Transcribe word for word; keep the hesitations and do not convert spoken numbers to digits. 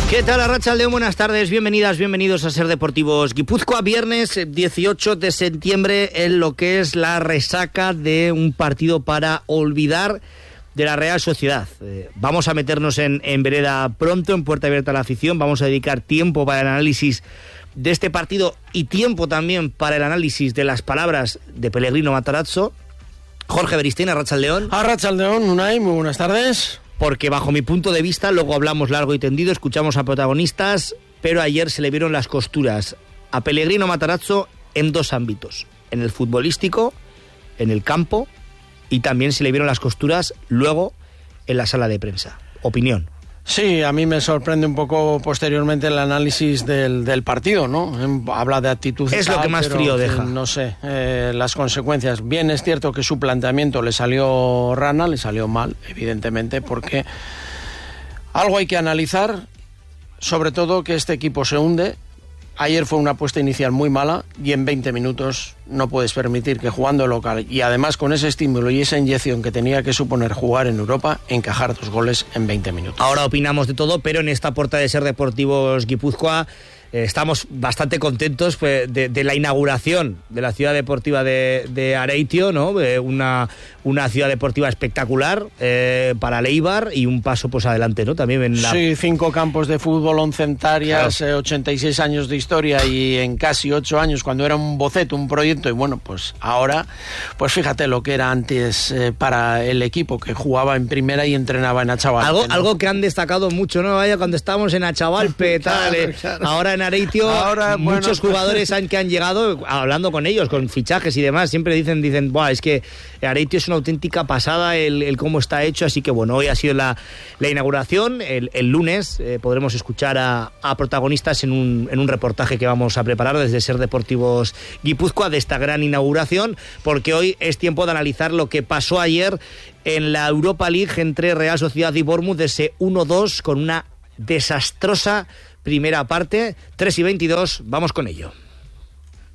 ¿Qué tal, Arratsaldeon? Buenas tardes, bienvenidas, bienvenidos a Ser Deportivos Guipúzcoa. Viernes dieciocho de septiembre, en lo que es la resaca de un partido para olvidar de la Real Sociedad. Eh, vamos a meternos en, en vereda pronto, en puerta abierta a la afición. Vamos a dedicar tiempo para el análisis de este partido y tiempo también para el análisis de las palabras de Pellegrino Matarazzo. Jorge Beristain, Arratsaldeon. Arratsaldeon, Unai, muy buenas tardes. Porque bajo mi punto de vista, luego hablamos largo y tendido, escuchamos a protagonistas, pero ayer se le vieron las costuras a Pellegrino Matarazzo en dos ámbitos: en el futbolístico, en el campo, y también se le vieron las costuras luego en la sala de prensa. Opinión. Sí, a mí me sorprende un poco posteriormente el análisis del, del partido, ¿no? Habla de actitud. Es lo que más pero, frío deja. No sé, eh, las consecuencias. Bien, es cierto que su planteamiento le salió rana, le salió mal, evidentemente, porque algo hay que analizar, sobre todo que este equipo se hunde. Ayer fue una apuesta inicial muy mala y en veinte minutos no puedes permitir que jugando local y además con ese estímulo y esa inyección que tenía que suponer jugar en Europa, encajar dos goles en veinte minutos. Ahora opinamos de todo, pero en esta puerta de Ser Deportivos Guipúzcoa eh, estamos bastante contentos pues, de, de la inauguración de la ciudad deportiva de, de Areitio, ¿no? Eh, una, una ciudad deportiva espectacular eh, para Leibar y un paso pues adelante, ¿no? También en la... Sí, cinco campos de fútbol, once hectáreas, claro. eh, ochenta y seis años de historia y en casi ocho años cuando era un boceto, un proyecto, y bueno, pues ahora, pues fíjate lo que era antes eh, para el equipo que jugaba en primera y entrenaba en Achavalpe. Algo, ¿no? algo que han destacado mucho, ¿no? Vaya, cuando estábamos en Achavalpe, tal, claro, eh, claro. ahora en Areitio, ahora, muchos bueno, jugadores han, que han llegado, hablando con ellos, con fichajes y demás, siempre dicen, dicen, buah, es que Areitio es una auténtica pasada el, el cómo está hecho, así que bueno, hoy ha sido la, la inauguración, el, el lunes eh, podremos escuchar a, a protagonistas en un, en un reportaje que vamos a preparar desde Ser Deportivos Guipúzcoa de esta gran inauguración, porque hoy es tiempo de analizar lo que pasó ayer en la Europa League entre Real Sociedad y Bournemouth, ese uno dos con una desastrosa primera parte. Tres y veintidós, vamos con ello.